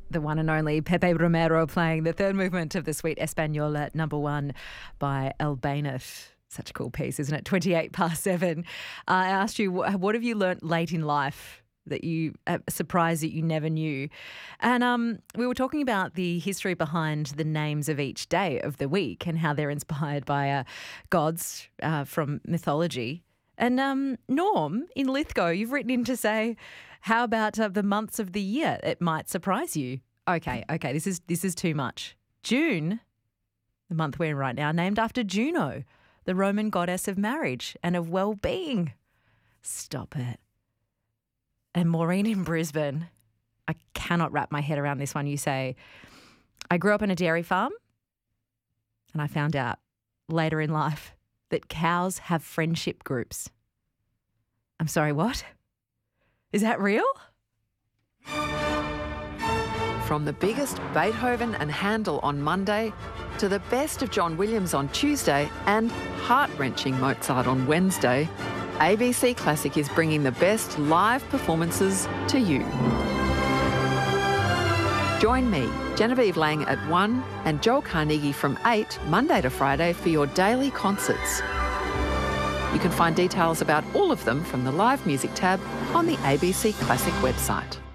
The one and only Pepe Romero playing the third movement of the Suite Española #1 by Albéniz. Such a cool piece, isn't it? 7:28. I asked you, what have you learnt late in life that you surprised that you never knew? And we were talking about the history behind the names of each day of the week and how they're inspired by gods from mythology. And Norm, in Lithgow, you've written in to say, how about the months of the year? It might surprise you. Okay, this is too much. June, the month we're in right now, named after Juno, the Roman goddess of marriage and of well-being. Stop it. And Maureen in Brisbane, I cannot wrap my head around this one. You say, I grew up on a dairy farm and I found out later in life that cows have friendship groups. I'm sorry, what? Is that real? From the biggest Beethoven and Handel on Monday to the best of John Williams on Tuesday and heart-wrenching Mozart on Wednesday, ABC Classic is bringing the best live performances to you. Join me, Genevieve Lang at 1 and Joel Carnegie from 8, Monday to Friday for your daily concerts. You can find details about all of them from the Live Music tab on the ABC Classic website.